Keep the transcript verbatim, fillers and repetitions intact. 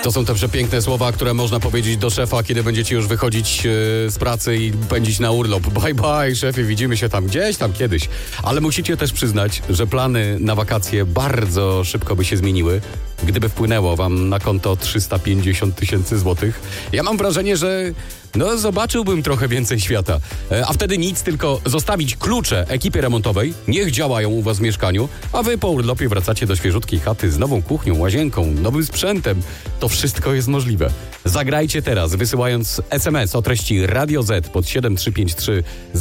To są te przepiękne słowa, które można powiedzieć do szefa, kiedy będziecie już wychodzić yy, z pracy i pędzić na urlop. Bye bye, szefie, widzimy się tam gdzieś, tam kiedyś. Ale musicie też przyznać, że plany na wakacje bardzo szybko by się zmieniły, gdyby wpłynęło wam na konto trzysta pięćdziesiąt tysięcy złotych. Ja mam wrażenie, że no zobaczyłbym trochę więcej świata. E, a wtedy nic, tylko zostawić klucze ekipie remontowej, niech działają u was w mieszkaniu, a wy po urlopie wracacie do świeżutkiej chaty z nową kuchnią, łazienką, nowym sprzętem. To wszystko jest możliwe. Zagrajcie teraz, wysyłając es em es o treści Radio Z pod siedem trzy pięć trzy